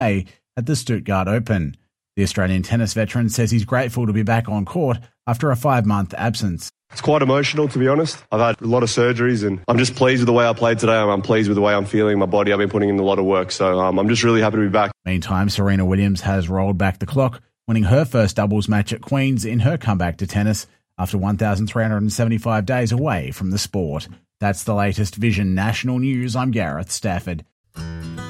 at the Stuttgart Open. The Australian tennis veteran says he's grateful to be back on court after a 5-month absence. It's quite emotional, to be honest. I've had a lot of surgeries and I'm just pleased with the way I played today. I'm pleased with the way I'm feeling, my body. I've been putting in a lot of work, so I'm just really happy to be back. Meantime, Serena Williams has rolled back the clock, winning her first doubles match at Queen's in her comeback to tennis after 1,375 days away from the sport. That's the latest Vision National News. I'm Gareth Stafford.